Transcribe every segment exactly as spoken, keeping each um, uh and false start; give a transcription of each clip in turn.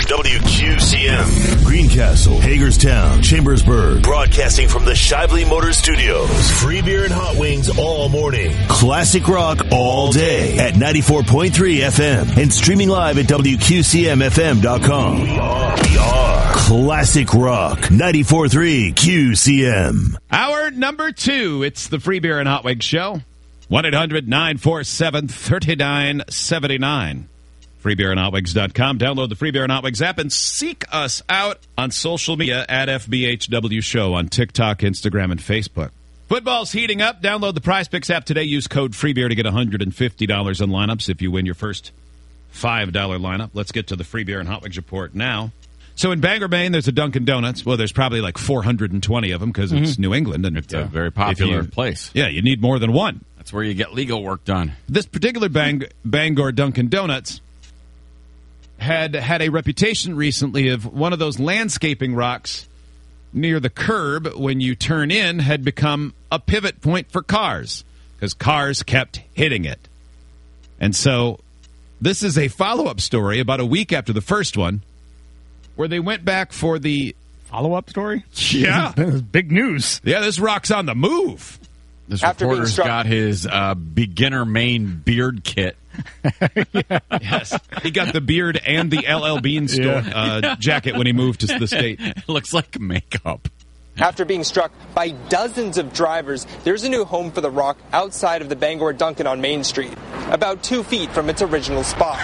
W Q C M, Greencastle, Hagerstown, Chambersburg, broadcasting from the Shively Motor Studios. Free beer and hot wings all morning. Classic rock all day at ninety-four point three F M and streaming live at W Q C M F M dot com. We are, we are Classic Rock, ninety-four point three Q C M. Hour number two, it's the Free Beer and Hot Wings Show. one eight hundred nine four seven three nine seven nine. free beer and hot wings dot com. Download the Free Beer and Hot Wings app and seek us out on social media at F B H W Show on TikTok, Instagram, and Facebook. Football's heating up. Download the PrizePicks app today. Use code FreeBeer to get one hundred fifty dollars in lineups if you win your first five dollar lineup. Let's get to the Free Beer and Hot Wings report now. So in Bangor, Maine, there's a Dunkin' Donuts. Well, there's probably like four hundred twenty of them because it's mm-hmm. New England. And it's uh, a very popular place. Yeah, you need more than one. That's where you get legal work done. This particular Bang- Bangor Dunkin' Donuts had had a reputation recently of one of those landscaping rocks near the curb when you turn in had become a pivot point for cars because cars kept hitting it. And so this is a follow-up story about a week after the first one where they went back for the... Follow-up story? Yeah. This is big news. Yeah, this rock's on the move. This After reporter's struck- got his uh, beginner Maine beard kit. Yeah. Yes, he got the beard and the L L Bean store yeah. uh, jacket when he moved to the state. It looks like makeup. After being struck by dozens of drivers, there's a new home for the rock outside of the Bangor Dunkin' on Main Street, about two feet from its original spot.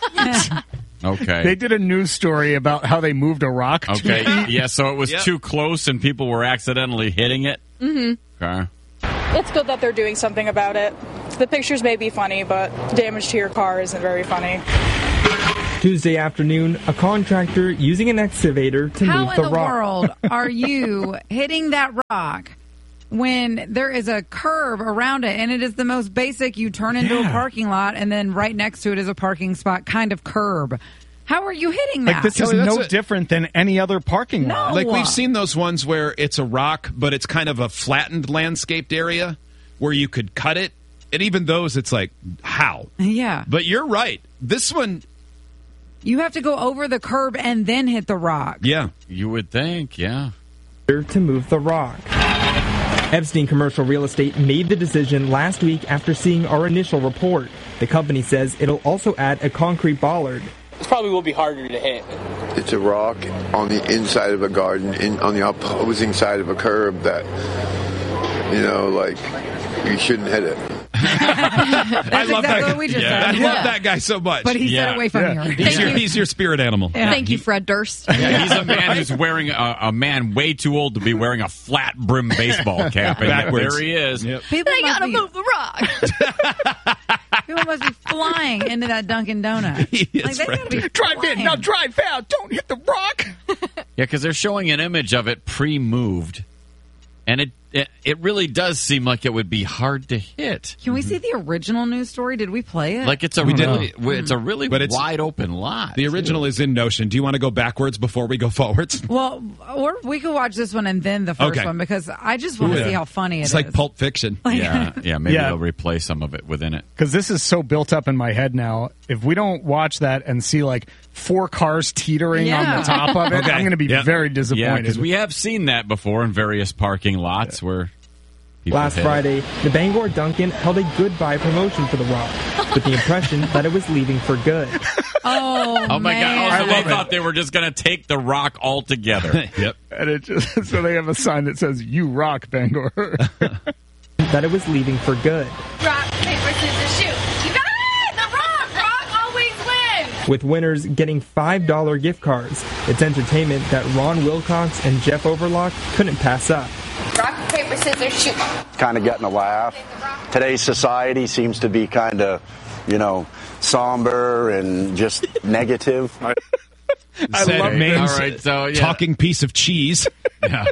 Okay. They did a news story about how they moved a rock. Okay. Yeah, so it was yep. too close and people were accidentally hitting it. Mm-hmm. Okay. It's good that they're doing something about it. The pictures may be funny, but damage to your car isn't very funny. Tuesday afternoon, a contractor using an excavator to How move the rock. How in the world are you hitting that rock when there is a curb around it, and it is the most basic, you turn into yeah. a parking lot, and then right next to it is a parking spot kind of curb. How are you hitting that? Like, this is no a, different than any other parking lot. No. Like, we've seen those ones where it's a rock, but it's kind of a flattened landscaped area where you could cut it. And even those, it's like, how? Yeah. But you're right. This one... You have to go over the curb and then hit the rock. Yeah. You would think, yeah. To move the rock. Epstein Commercial Real Estate made the decision last week after seeing our initial report. The company says it'll also add a concrete bollard. It probably will be harder to hit. It's a rock on the inside of a garden, in, on the opposing side of a curb that, you know, like, you shouldn't hit it. That's I love exactly that. What we just yeah. said. I Yeah. love that guy so much. But he yeah. said away from yeah. here. He's your, he's your spirit animal. Yeah. Thank you, Fred Durst. Yeah, he's a man who's wearing a, a man way too old to be wearing a flat brim baseball cap. And backwards. There he is. Yep. People they gotta be, move the rock. People must be flying into that Dunkin' Donut. Like, they gotta be drive flying. in, now drive out. Don't hit the rock. Yeah, because they're showing an image of it pre-moved. And it, it it really does seem like it would be hard to hit. Can we see the original news story? Did we play it? Like it's a we really did. it's a really but it's, wide open lot. The original too. is in Notion. Do you want to go backwards before we go forwards? Well, or we could watch this one and then the first okay. one because I just want to yeah. see how funny it it's is. It's like Pulp Fiction. Like, yeah, yeah. Maybe yeah. they'll replay some of it within it. Because this is so built up in my head now. If we don't watch that and see like four cars teetering yeah. on the top of it, okay. I'm going to be yeah. very Yeah, disappointed. because we have seen that before in various parking lots yeah. where. Last Friday, the Bangor Dunkin' held a goodbye promotion for the rock, with the impression that it was leaving for good. Oh, oh my man. God! Also, I they thought it. they were just going to take the rock altogether. Yep. And it just so they have a sign that says "You rock, Bangor." That it was leaving for good. Rock, paper, scissors, shoot. You got it! The rock! Rock always wins! With winners getting five dollar gift cards. It's entertainment that Ron Wilcox and Jeff Overlock couldn't pass up. Rock, paper, scissors, shoot. Kind of getting a laugh. Today's society seems to be kind of, you know, somber and just negative. I Said love man's All right, so, yeah. talking piece of cheese. Yeah.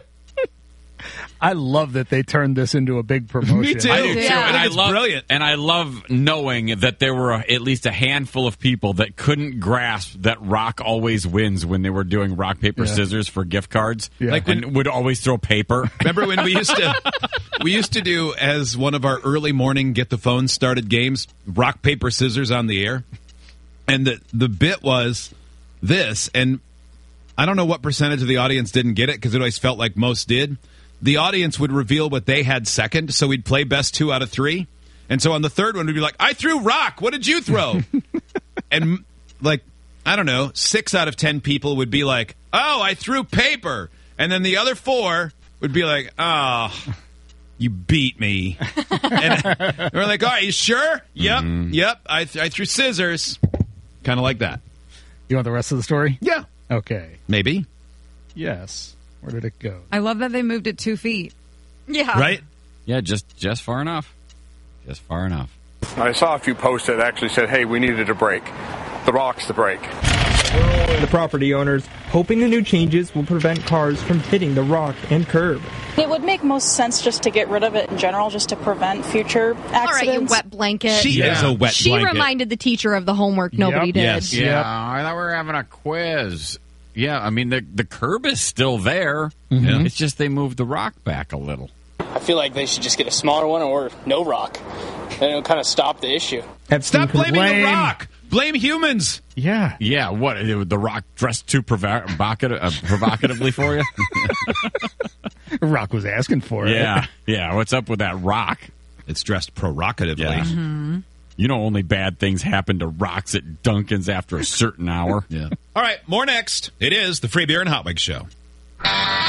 I love that they turned this into a big promotion. Me too. I do too, Yeah. and I it's love brilliant. And I love knowing that there were a, at least a handful of people that couldn't grasp that rock always wins when they were doing rock paper Yeah. scissors for gift cards. Yeah. Like when, and would always throw paper. Remember when we used to we used to do as one of our early morning get the phone started games, rock paper scissors on the air, and the the bit was this, and I don't know what percentage of the audience didn't get it because it always felt like most did. The audience would reveal what they had second, so we'd play best two out of three. And so on the third one, we'd be like, I threw rock. What did you throw? And like, I don't know, six out of ten people would be like, oh, I threw paper. And then the other four would be like, oh, you beat me. And we're like, all right, you sure? Yep, Mm-hmm. yep. I, th- I threw scissors. Kind of like that. You want the rest of the story? Yeah. Okay. Maybe. Yes. Where did it go? I love that they moved it two feet. Yeah. Right? Yeah, just just far enough. Just far enough. I saw a few posts that actually said, hey, we needed a break. The rock's the break. The property owners hoping the new changes will prevent cars from hitting the rock and curb. It would make most sense just to get rid of it in general, just to prevent future accidents. All right, you wet blanket. She is a wet she blanket. reminded the teacher of the homework nobody Yep. did. Yes. Yeah, Yep. I thought we were having a quiz. Yeah, I mean, the the curb is still there. Mhm. It's just they moved the rock back a little. I feel like they should just get a smaller one or no rock. And it'll kind of stop the issue. Epstein Stop blaming the Blame. rock. Blame humans. Yeah. Yeah, what? The rock dressed too provo- provocative, uh, provocatively for you? Rock was asking for it. Yeah, yeah. What's up with that rock? It's dressed provocatively. Yeah. Mm-hmm. You know, only bad things happen to rocks at Dunkin's after a certain hour. Yeah. All right, more next. It is the Free Beer and Hot Wings Show.